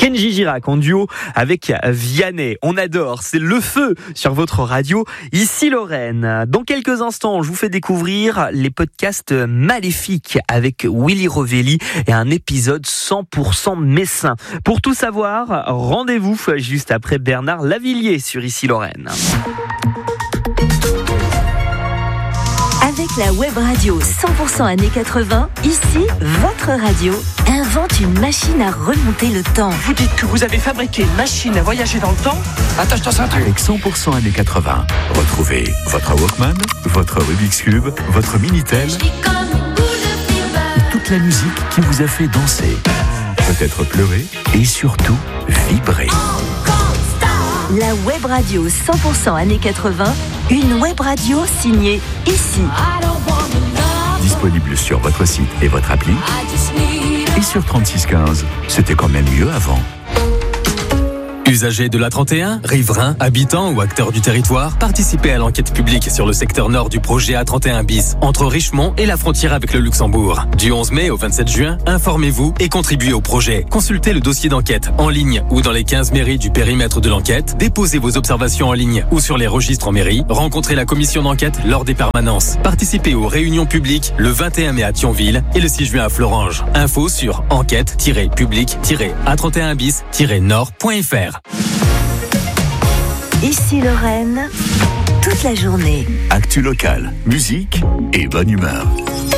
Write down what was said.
Kenji Girac en duo avec Vianney. On adore, c'est le feu sur votre radio. Ici Lorraine. Dans quelques instants, je vous fais découvrir les podcasts maléfiques avec Willy Rovelli et un épisode 100% messin. Pour tout savoir, rendez-vous juste après Bernard Lavilliers sur Ici Lorraine. Avec la web radio 100% années 80, ici, votre radio invente une machine à remonter le temps. Vous dites que vous avez fabriqué une machine à voyager dans le temps? Attache ta ceinture. Avec 100% années 80, retrouvez votre Walkman, votre Rubik's Cube, votre Minitel, toute la musique qui vous a fait danser, peut-être pleurer et surtout vibrer. La web radio 100% années 80, une web radio signée ici. Disponible sur votre site et votre appli. Et sur 3615, c'était quand même mieux avant. Usagers de l'A31, riverains, habitants ou acteurs du territoire, participez à l'enquête publique sur le secteur nord du projet A31 bis, entre Richemont et la frontière avec le Luxembourg. Du 11 mai au 27 juin, informez-vous et contribuez au projet. Consultez le dossier d'enquête en ligne ou dans les 15 mairies du périmètre de l'enquête. Déposez vos observations en ligne ou sur les registres en mairie. Rencontrez la commission d'enquête lors des permanences. Participez aux réunions publiques le 21 mai à Thionville et le 6 juin à Florange. Info sur enquête-public-a31 bis-nord.fr. Ici Lorraine, toute la journée. Actu locale, musique et bonne humeur.